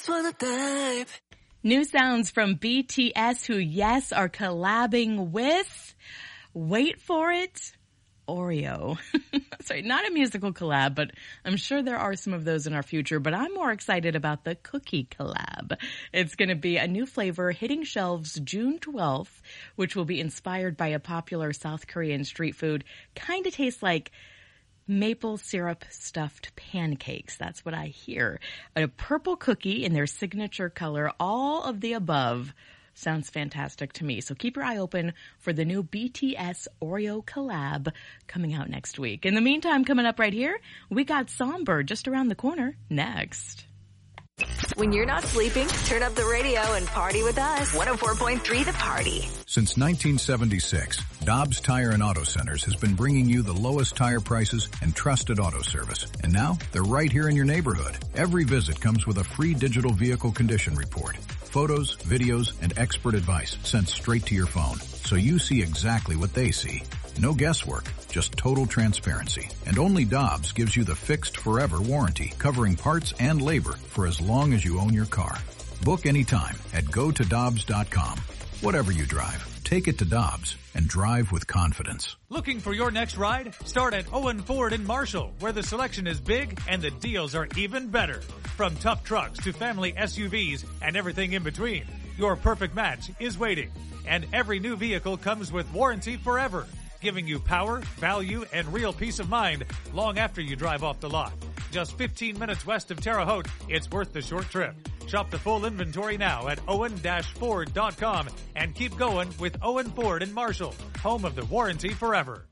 just wanna dive. New sounds from BTS, who, yes, are collabing with, wait for it, Oreo. Sorry, not a musical collab, but I'm sure there are some of those in our future. But I'm more excited about the cookie collab. It's going to be a new flavor hitting shelves June 12th, which will be inspired by a popular South Korean street food. Kind of tastes like maple syrup stuffed pancakes. That's what I hear. A purple cookie in their signature color. All of the above sounds fantastic to me. So keep your eye open for the new BTS Oreo collab coming out next week. In the meantime, coming up right here, we got Songbird just around the corner next. When you're not sleeping, turn up the radio and party with us. 104.3 The Party. Since 1976, Dobbs Tire and Auto Centers has been bringing you the lowest tire prices and trusted auto service. And now, they're right here in your neighborhood. Every visit comes with a free digital vehicle condition report. Photos, videos, and expert advice sent straight to your phone, so you see exactly what they see. No guesswork, just total transparency. And only Dobbs gives you the fixed forever warranty, covering parts and labor for as long as you own your car. Book anytime at gotodobbs.com. Whatever you drive, take it to Dobbs and drive with confidence. Looking for your next ride? Start at Owen Ford in Marshall, where the selection is big and the deals are even better. From tough trucks to family SUVs and everything in between, your perfect match is waiting. And every new vehicle comes with warranty forever, giving you power, value, and real peace of mind long after you drive off the lot. Just 15 minutes west of Terre Haute, it's worth the short trip. Shop the full inventory now at owen-ford.com and keep going with Owen Ford in Marshall, home of the warranty forever.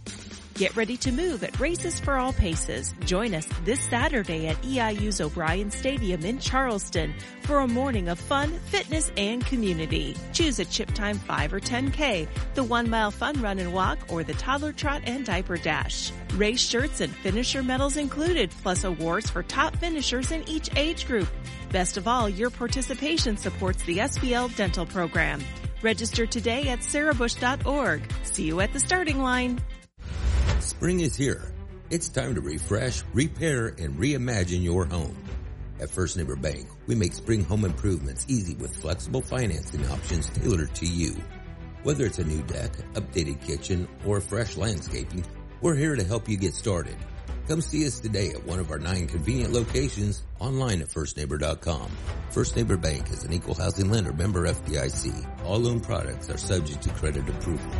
Get ready to move at Races for All Paces. Join us this Saturday at EIU's O'Brien Stadium in Charleston for a morning of fun, fitness, and community. Choose a Chip Time 5 or 10K, the 1 mile fun run and walk, or the toddler trot and diaper dash. Race shirts and finisher medals included, plus awards for top finishers in each age group. Best of all, your participation supports the SBL dental program. Register today at sarahbush.org. See you at the starting line. Spring is here. It's time to refresh, repair, and reimagine your home. At First Neighbor Bank, we make spring home improvements easy with flexible financing options tailored to you. Whether it's a new deck, updated kitchen, or fresh landscaping, we're here to help you get started. Come see us today at one of our 9 convenient locations, online at firstneighbor.com. First Neighbor Bank is an equal housing lender, member FDIC. All loan products are subject to credit approval.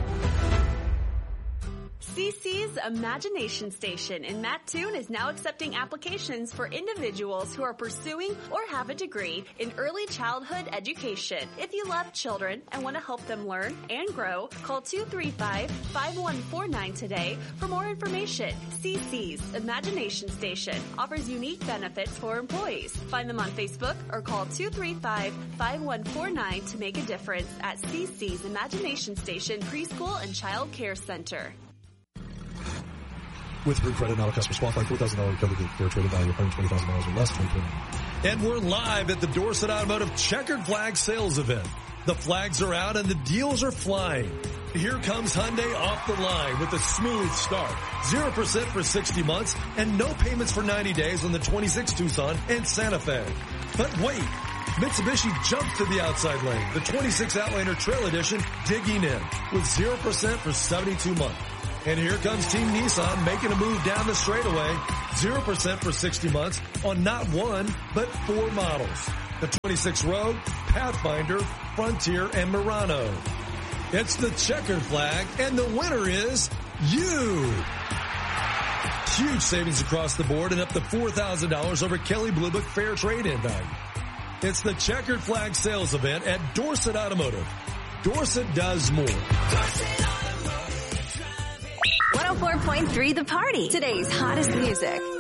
CC's Imagination Station in Mattoon is now accepting applications for individuals who are pursuing or have a degree in early childhood education. If you love children and want to help them learn and grow, call 235-5149 today for more information. CC's Imagination Station offers unique benefits for employees. Find them on Facebook or call 235-5149 to make a difference at CC's Imagination Station Preschool and Child Care Center. With Group Credit, not a customer qualified, $4,000 recovery for a trading value of $120,000 or less. And we're live at the Dorset Automotive Checkered Flag Sales Event. The flags are out and the deals are flying. Here comes Hyundai off the line with a smooth start. 0% for 60 months and no payments for 90 days on the 26 Tucson and Santa Fe. But wait, Mitsubishi jumped to the outside lane. The 26 Outlander Trail Edition digging in with 0% for 72 months. And here comes Team Nissan making a move down the straightaway. 0% for 60 months on not one, but 4 models. The 26 Rogue, Pathfinder, Frontier, and Murano. It's the checkered flag, and the winner is you. Huge savings across the board and up to $4,000 over Kelley Blue Book fair trade-in value. It's the checkered flag sales event at Dorset Automotive. Dorset does more. 104.3 The Party. Today's hottest music.